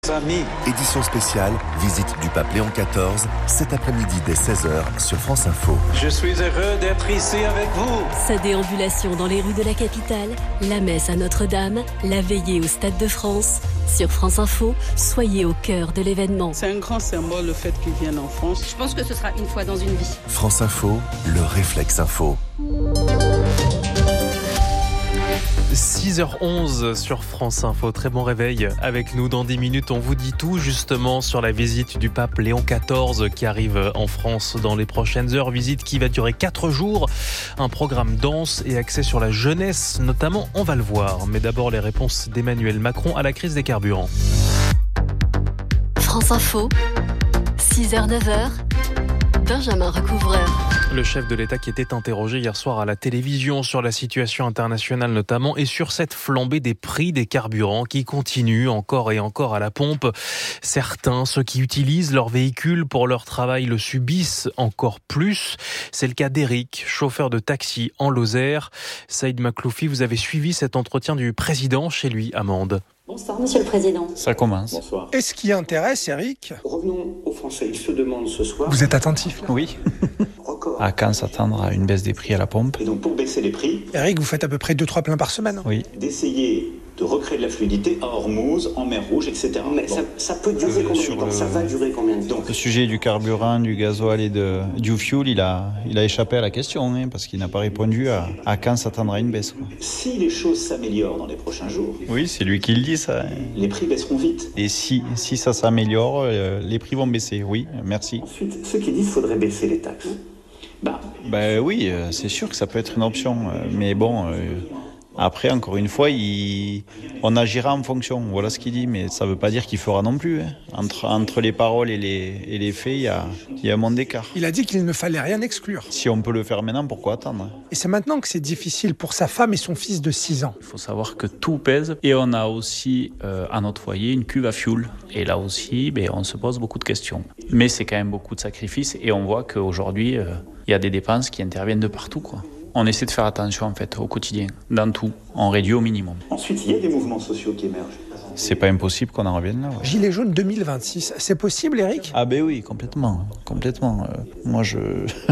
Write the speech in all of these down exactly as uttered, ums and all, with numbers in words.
notre ami. Édition spéciale, visite du pape Léon quatorze, cet après-midi dès seize heures sur France Info. Je suis heureux d'être ici avec vous. Sa déambulation dans les rues de la capitale, la messe à Notre-Dame, la veillée au Stade de France. Sur France Info, soyez au cœur de l'événement. C'est un grand symbole le fait qu'ils viennent en France. Je pense que ce sera une fois dans une vie. France Info, le réflexe info. six heures onze sur France Info, très bon réveil avec nous. Dans dix minutes, on vous dit tout justement sur la visite du pape Léon quatorze qui arrive en France dans les prochaines heures. Visite qui va durer quatre jours, un programme dense et axé sur la jeunesse notamment, on va le voir. Mais d'abord les réponses d'Emmanuel Macron à la crise des carburants. France Info, six heures neuf heures, Benjamin Recouvreur. Le chef de l'État qui était interrogé hier soir à la télévision sur la situation internationale notamment et sur cette flambée des prix des carburants qui continue encore et encore à la pompe. Certains, ceux qui utilisent leur véhicule pour leur travail, le subissent encore plus. C'est le cas d'Éric, chauffeur de taxi en Lozère. Saïd Makloufi, vous avez suivi cet entretien du président chez lui à Mende. Bonsoir, Monsieur le Président. Ça commence. Bonsoir. Et ce qui intéresse, Eric ? Revenons aux Français. Ils se demandent ce soir... Vous êtes attentif, là ? Oui. À quand s'attendre à une baisse des prix à la pompe ? Et donc, pour baisser les prix... Eric, vous faites à peu près deux trois pleins par semaine ? Oui. D'essayer de recréer de la fluidité à Hormuz, en mer Rouge, et cetera. Mais bon. ça, ça peut durer euh, combien de temps le... Ça va durer combien de temps ? Le sujet du carburant, du gasoil et de, du fuel, il a, il a échappé à la question, hein, parce qu'il n'a pas répondu à, à quand s'attendre à une baisse. Quoi. Si les choses s'améliorent dans les prochains jours... Oui, c'est lui qui le dit, ça. Les prix baisseront vite. Et si, si ça s'améliore, euh, les prix vont baisser. Oui, merci. Ensuite, ceux qui disent qu'il faudrait baisser les taxes. Bah. Ben oui, euh, c'est sûr que ça peut être une option. Euh, mais bon... Euh, Après, encore une fois, il... on agira en fonction. Voilà ce qu'il dit, mais ça ne veut pas dire qu'il fera non plus. Hein. Entre, entre les paroles et les, et les faits, il y a, il y a un monde d'écart. Il a dit qu'il ne fallait rien exclure. Si on peut le faire maintenant, pourquoi attendre ? Et c'est maintenant que c'est difficile pour sa femme et son fils de six ans. Il faut savoir que tout pèse. Et on a aussi euh, à notre foyer une cuve à fioul. Et là aussi, ben, on se pose beaucoup de questions. Mais c'est quand même beaucoup de sacrifices. Et on voit qu'aujourd'hui, euh, il y a des dépenses qui interviennent de partout, quoi. On essaie de faire attention en fait au quotidien, dans tout, on réduit au minimum. Ensuite, il y a des mouvements sociaux qui émergent. C'est pas impossible qu'on en revienne là. Ouais. Gilets jaunes deux mille vingt-six, c'est possible, Eric ? Ah ben oui, complètement, complètement. Euh, moi, je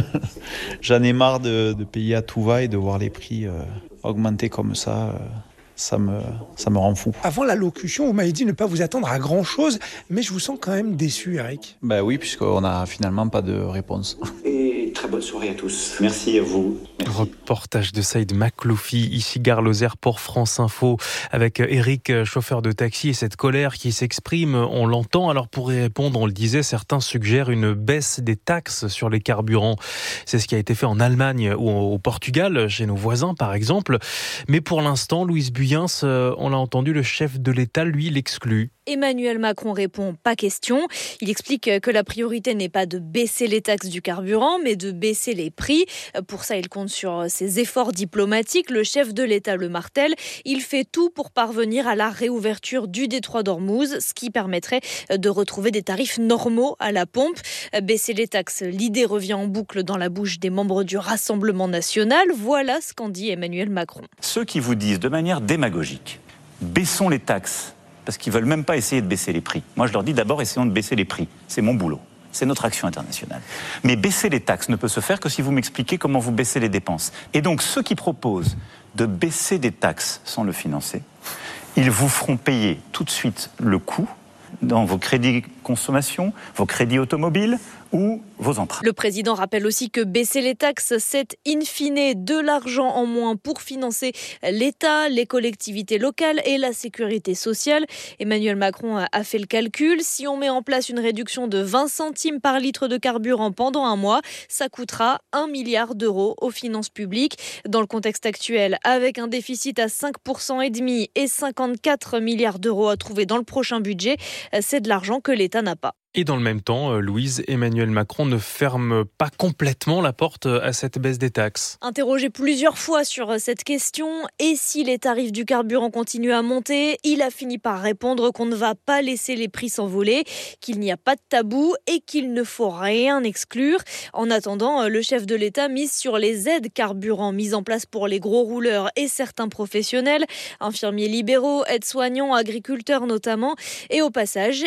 j'en ai marre de, de payer à tout va et de voir les prix euh, augmenter comme ça. Euh... Ça me, ça me rend fou. Avant l'allocution, vous m'avez dit ne pas vous attendre à grand-chose, mais je vous sens quand même déçu, Eric. Ben oui, puisqu'on n'a finalement pas de réponse. Et très bonne soirée à tous. Merci à vous. Merci. Reportage de Saïd Makloufi, ici Gare Lozère pour France Info, avec Eric, chauffeur de taxi, et cette colère qui s'exprime, on l'entend. Alors pour y répondre, on le disait, certains suggèrent une baisse des taxes sur les carburants. C'est ce qui a été fait en Allemagne ou au Portugal, chez nos voisins par exemple. Mais pour l'instant, Louise Buy on l'a entendu, le chef de l'État, lui, l'exclut. Emmanuel Macron répond « pas question ». Il explique que la priorité n'est pas de baisser les taxes du carburant, mais de baisser les prix. Pour ça, il compte sur ses efforts diplomatiques. Le chef de l'État le martèle. Il fait tout pour parvenir à la réouverture du détroit d'Ormuz, ce qui permettrait de retrouver des tarifs normaux à la pompe. Baisser les taxes, l'idée revient en boucle dans la bouche des membres du Rassemblement national. Voilà ce qu'en dit Emmanuel Macron. Ceux qui vous disent de manière démagogique « baissons les taxes », parce qu'ils ne veulent même pas essayer de baisser les prix. Moi, je leur dis d'abord, essayons de baisser les prix. C'est mon boulot. C'est notre action internationale. Mais baisser les taxes ne peut se faire que si vous m'expliquez comment vous baissez les dépenses. Et donc, ceux qui proposent de baisser des taxes sans le financer, ils vous feront payer tout de suite le coût dans vos crédits consommation, vos crédits automobiles ou vos emprunts. Le président rappelle aussi que baisser les taxes, c'est in fine de l'argent en moins pour financer l'État, les collectivités locales et la sécurité sociale. Emmanuel Macron a fait le calcul. Si on met en place une réduction de vingt centimes par litre de carburant pendant un mois, ça coûtera un milliard d'euros aux finances publiques. Dans le contexte actuel, avec un déficit à cinq pour cent et demi et cinquante-quatre milliards d'euros à trouver dans le prochain budget, c'est de l'argent que l'État n'a pas. Et dans le même temps, Louise, Emmanuel Macron ne ferme pas complètement la porte à cette baisse des taxes. Interrogé plusieurs fois sur cette question, et si les tarifs du carburant continuent à monter, il a fini par répondre qu'on ne va pas laisser les prix s'envoler, qu'il n'y a pas de tabou et qu'il ne faut rien exclure. En attendant, le chef de l'État mise sur les aides carburant mises en place pour les gros rouleurs et certains professionnels, infirmiers libéraux, aides-soignants, agriculteurs notamment. Et au passage,